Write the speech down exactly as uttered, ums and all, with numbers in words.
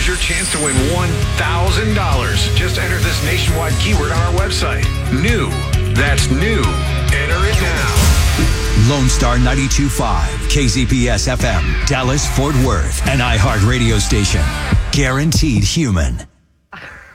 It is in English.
Here's your chance to win one thousand dollars. Just enter this nationwide keyword on our website. New. That's new. Enter it now. Lone Star ninety-two point five, K Z P S F M, Dallas, Fort Worth, an iHeart radio station. Guaranteed human.